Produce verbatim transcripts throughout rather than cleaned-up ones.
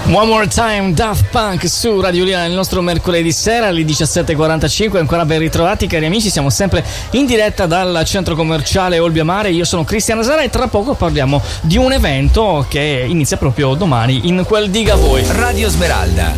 One More Time, Daft Punk su Radio Lina nel nostro mercoledì sera alle diciassette e quarantacinque. Ancora ben ritrovati cari amici, siamo sempre in diretta dal centro commerciale Olbia Mare. Io sono Cristiano Sara e tra poco parliamo di un evento che inizia proprio domani in quel Diga Voi. Radio Smeralda.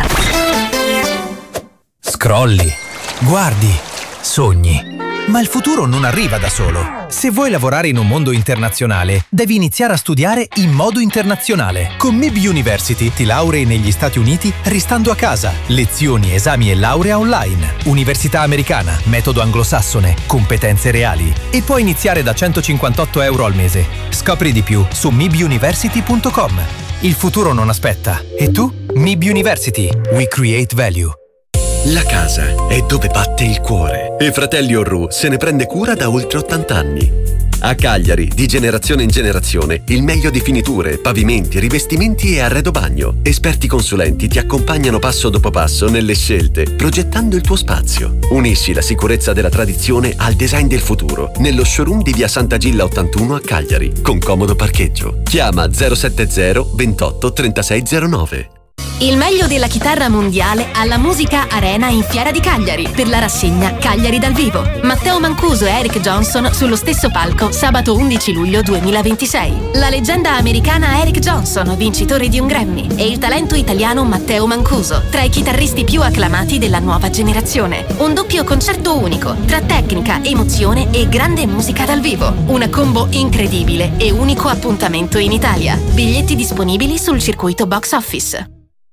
Scrolli, guardi, sogni. Ma il futuro non arriva da solo. Se vuoi lavorare in un mondo internazionale, devi iniziare a studiare in modo internazionale. Con M I B University ti laurei negli Stati Uniti restando a casa. Lezioni, esami e laurea online. Università americana, metodo anglosassone, competenze reali. E puoi iniziare da centocinquantotto euro al mese. Scopri di più su m i b university punto com. Il futuro non aspetta. E tu? M I B University. We create value. La casa è dove batte il cuore e Fratelli Orru se ne prende cura da oltre ottanta anni. A Cagliari, di generazione in generazione, il meglio di finiture, pavimenti, rivestimenti e arredo bagno. Esperti consulenti ti accompagnano passo dopo passo nelle scelte, progettando il tuo spazio. Unisci la sicurezza della tradizione al design del futuro, nello showroom di via Sant'Agilla ottantuno a Cagliari, con comodo parcheggio. Chiama zero sette zero ventotto trentasei zero nove. Il meglio della chitarra mondiale alla Musica Arena in Fiera di Cagliari per la rassegna Cagliari dal vivo. Matteo Mancuso e Eric Johnson sullo stesso palco sabato undici luglio duemilaventisei. La leggenda americana Eric Johnson, vincitore di un Grammy, e il talento italiano Matteo Mancuso, tra i chitarristi più acclamati della nuova generazione. Un doppio concerto unico tra tecnica, emozione e grande musica dal vivo. Una combo incredibile e unico appuntamento in Italia. Biglietti disponibili sul circuito box office.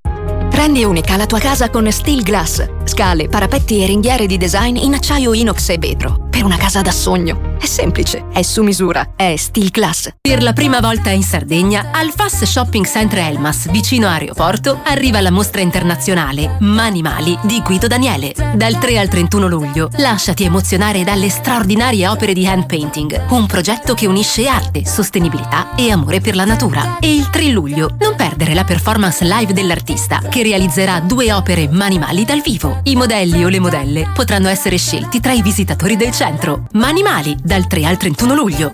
Rendi unica la tua casa con Steel Glass. Scale, parapetti e ringhiere di design in acciaio inox e vetro. Per una casa da sogno. È semplice, è su misura, è Steel Glass. Per la prima volta in Sardegna, al F A S Shopping Center Elmas, vicino a Aeroporto, arriva la mostra internazionale Manimali di Guido Daniele. Dal tre al trentuno luglio, lasciati emozionare dalle straordinarie opere di hand painting, un progetto che unisce arte, sostenibilità e amore per la natura. E il tre luglio, non perdere la performance live dell'artista, che realizzerà due opere Manimali dal vivo. I modelli o le modelle potranno essere scelti tra i visitatori del centro. Manimali, dal tre al trentuno luglio.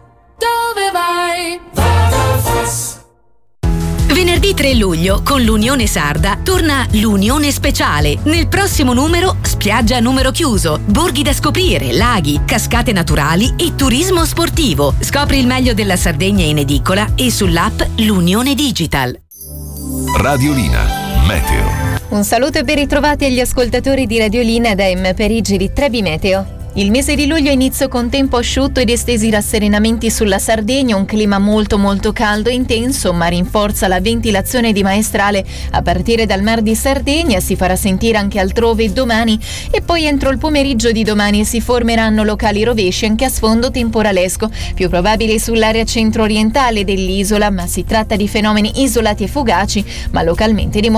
Dove vai? Vado al F A S. Venerdì tre luglio, con l'Unione Sarda, torna l'Unione Speciale. Nel prossimo numero, spiaggia a numero chiuso, borghi da scoprire, laghi, cascate naturali e turismo sportivo. Scopri il meglio della Sardegna in edicola e sull'app L'Unione Digital. Radiolina Meteo. Un saluto e ben ritrovati agli ascoltatori di Radiolina da M Perigi di Trebi Meteo. Il mese di luglio inizio con tempo asciutto ed estesi rasserenamenti sulla Sardegna, un clima molto molto caldo e intenso, ma rinforza la ventilazione di maestrale a partire dal Mar di Sardegna, si farà sentire anche altrove domani e poi entro il pomeriggio di domani si formeranno locali rovesci anche a sfondo temporalesco, più probabili sull'area centro-orientale dell'isola, ma si tratta di fenomeni isolati e fugaci, ma localmente di